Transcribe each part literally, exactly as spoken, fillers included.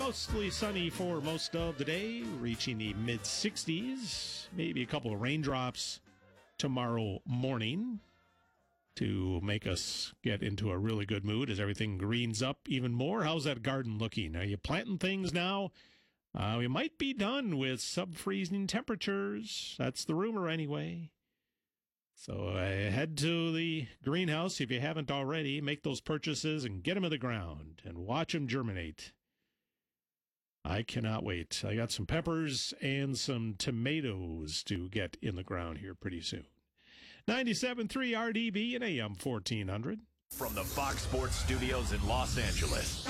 Mostly sunny for most of the day, reaching the mid sixties. Maybe a couple of raindrops tomorrow morning to make us get into a really good mood as everything greens up even more. How's that garden looking? Are you planting things now? Uh, we might be done with sub-freezing temperatures. That's the rumor anyway. So uh, head to the greenhouse if you haven't already. Make those purchases and get them in the ground and watch them germinate. I cannot wait. I got some peppers and some tomatoes to get in the ground here pretty soon. ninety-seven point three R D B and A M fourteen hundred. From the Fox Sports Studios in Los Angeles,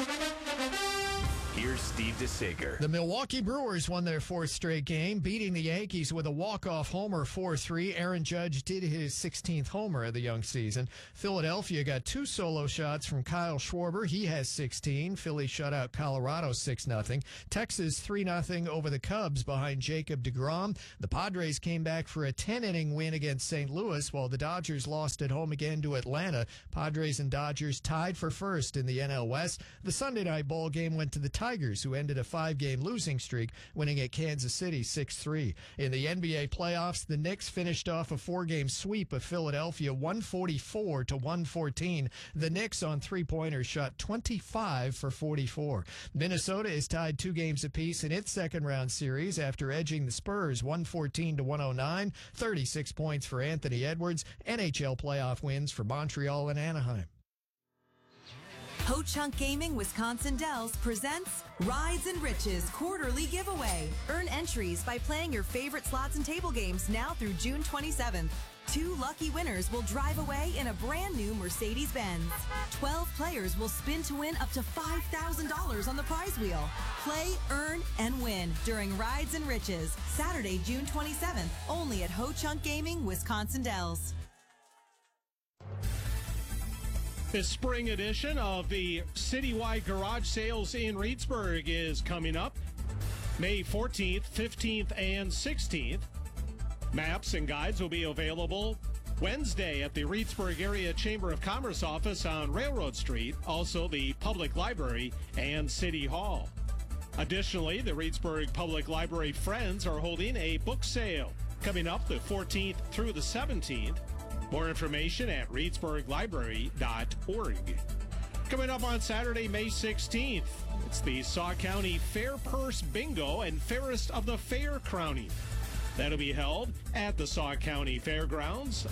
here's Steve DeSager. The Milwaukee Brewers won their fourth straight game, beating the Yankees with a walk-off homer four three. Aaron Judge did his sixteenth homer of the young season. Philadelphia got two solo shots from Kyle Schwarber. He has sixteen. Philly shut out Colorado six nothing. Texas three nothing over the Cubs behind Jacob deGrom. The Padres came back for a ten-inning win against Saint Louis, while the Dodgers lost at home again to Atlanta. Padres and Dodgers tied for first in the N L West. The Sunday night ball game went to the Tigers, who ended a five-game losing streak, winning at Kansas City six three. In the N B A playoffs, the Knicks finished off a four-game sweep of Philadelphia, one forty-four to one fourteen. The Knicks on three-pointers shot twenty-five for forty-four. Minnesota is tied two games apiece in its second-round series after edging the Spurs one fourteen to one oh nine. thirty-six points for Anthony Edwards. N H L playoff wins for Montreal and Anaheim. Ho Chunk Gaming Wisconsin Dells presents Rides and Riches quarterly giveaway. Earn entries by playing your favorite slots and table games now through June twenty-seventh. Two lucky winners will drive away in a brand new Mercedes-Benz. Twelve players will spin to win up to five thousand dollars on the prize wheel. Play, earn, and win during Rides and Riches, Saturday, June twenty-seventh, only at Ho Chunk Gaming Wisconsin Dells. The spring edition of the citywide garage sales in Reedsburg is coming up May fourteenth, fifteenth, and sixteenth. Maps and guides will be available Wednesday at the Reedsburg Area Chamber of Commerce office on Railroad Street, also the Public Library and City Hall. Additionally, the Reedsburg Public Library Friends are holding a book sale coming up the fourteenth through the seventeenth. More information at reedsburg library dot org. Coming up on Saturday, May sixteenth, it's the Sauk County Fair Purse Bingo and Fairest of the Fair crowning. That'll be held at the Sauk County Fairgrounds